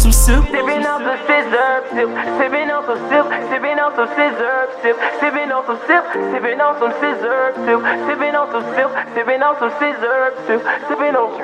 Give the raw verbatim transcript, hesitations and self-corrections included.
some sip. Sipping on some scissor sip, sipping on some sip, sipping on some scissor sip, sipping on some sip, sipping on some scissor sip, sipping on some sip, sipping on some scissor sip, sipping on.